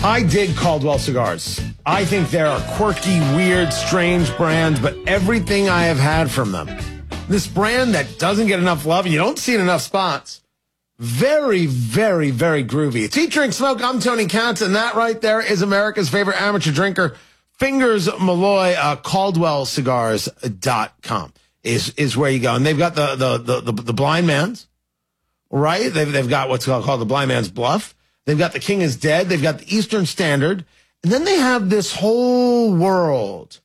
I dig Caldwell cigars. I think they're a quirky, weird, strange brand, but everything I have had from them. This brand that doesn't get enough love, and you don't see it in enough spots. Very, very, very groovy. It's Eat, Drink, Smoke. I'm Tony Katz, and that right there is America's favorite amateur drinker, Fingers Malloy. CaldwellCigars.com is where you go. And they've got the Blind Man's, right? They've got what's called the Blind Man's Bluff. They've got the King is Dead. They've got the Eastern Standard. And then they have this whole world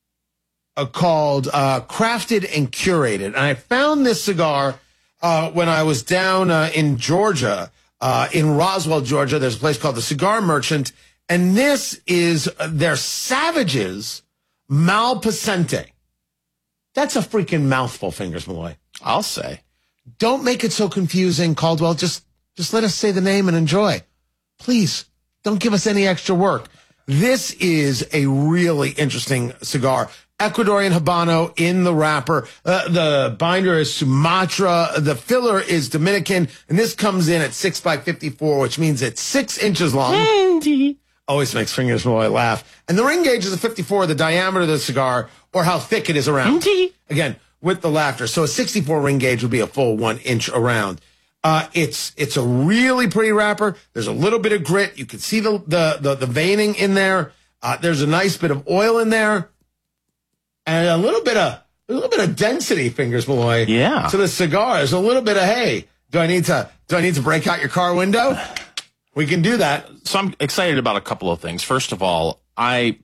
called Crafted and Curated. And I found this cigar when I was down in Georgia, in Roswell, Georgia. There's a place called the Cigar Merchant. And this is their Savages Malpasente. That's a freaking mouthful, Fingers Malloy. I'll say. Don't make it so confusing, Caldwell. Just let us say the name and enjoy. Please, don't give us any extra work. This is a really interesting cigar. Ecuadorian Habano in the wrapper. The binder is Sumatra. The filler is Dominican. And this comes in at 6x54, which means it's 6 inches long. Always makes Fingers Malloy laugh. And the ring gauge is a 54, the diameter of the cigar, or how thick it is around. Again, with the laughter. So a 64 ring gauge would be a full 1 inch around. It's a really pretty wrapper. There's a little bit of grit. You can see the veining in there. There's a nice bit of oil in there, and a little bit of density, Fingers Malloy. Yeah. So the cigar is a little bit of, hey, do I need to break out your car window? We can do that. So I'm excited about a couple of things. First of all, I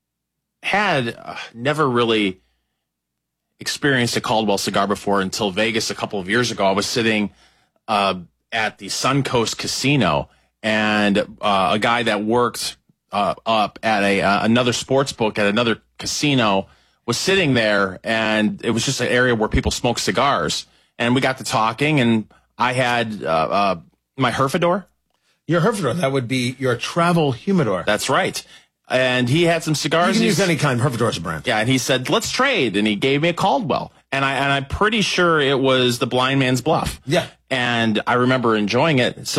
had never really experienced a Caldwell cigar before until Vegas a couple of years ago. I was sitting at the Suncoast Casino, and a guy that worked up at another sports book at another casino was sitting there, and it was just an area where people smoke cigars. And we got to talking, and I had my Herfador. Your Herfador, that would be your travel humidor. That's right. And he had some cigars. You can use any kind. Herfador's a brand. Yeah, and he said, let's trade. And he gave me a Caldwell. And I'm pretty sure it was the Blind Man's Bluff. Yeah. And I remember enjoying it. So